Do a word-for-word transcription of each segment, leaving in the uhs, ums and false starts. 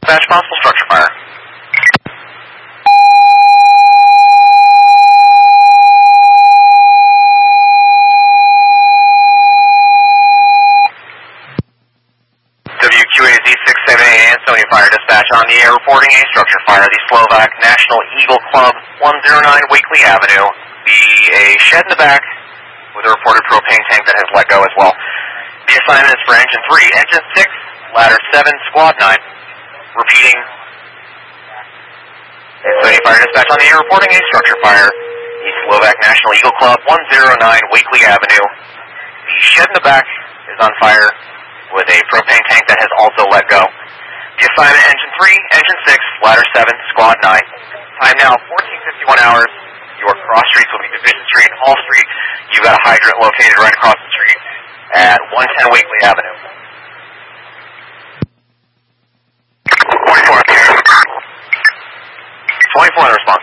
dispatch, possible structure fire. W Q A Z six seven eight Ansonia Fire Dispatch on the air reporting a structure fire. The Slovak National Eagle Club, one oh nine Wakely Avenue. The a shed in the back with a reported propane tank that has let go as well. The assignment is for engine three, engine six, ladder seven, squad nine. Repeating. Ansonia Fire Dispatch on the air reporting a structure fire. The Slovak National Eagle Club, one oh nine Wakely Avenue. The shed in the back is on fire with a propane tank that has also let go. The assignment, engine three, engine six, ladder seven, squad nine. Time now, fourteen fifty-one hours. Your cross streets will be Division Street and Hall Street. You've got a hydrant located right across the street at one ten Wakely Avenue. twenty-four on the air. twenty-four on the response.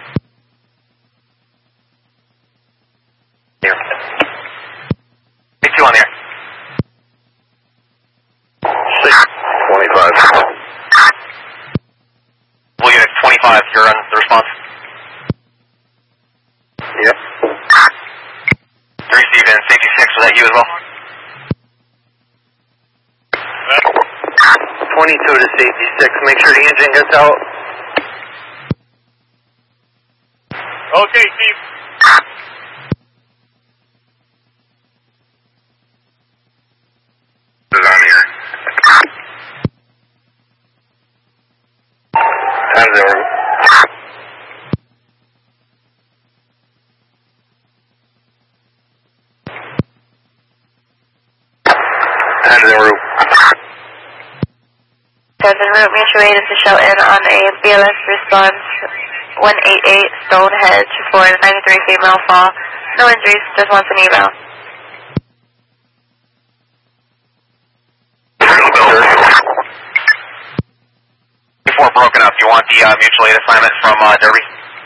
Here. twenty-two on the air. six twenty-five. We'll get twenty-five. You're on the response. Yep. Three Steven, safety six, was that you as well? twenty-two to safety six, make sure the engine gets out. Okay, Steve. Is on here. Time's over. Time's en route. Time's en route, mutual aid to Shelton on a B L S response one eighty-eight Stonehenge for a ninety-three female fall. No injuries, just wants an eval. Before broken up, you want the uh, mutual aid assignment from uh, Derby?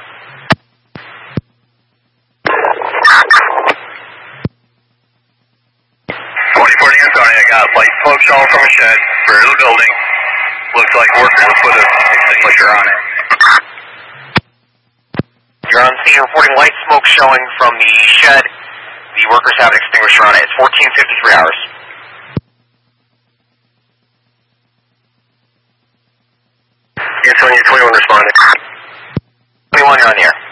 twenty-four to Ansonia, I got light smoke showing from a shed, rear of the building. Looks like workers put an extinguisher on it. You're on scene reporting light smoke showing from the shed. The workers have an extinguisher on it. It's fourteen fifty-three hours. Ansonia, twenty-one responding. twenty-one, you're on the air.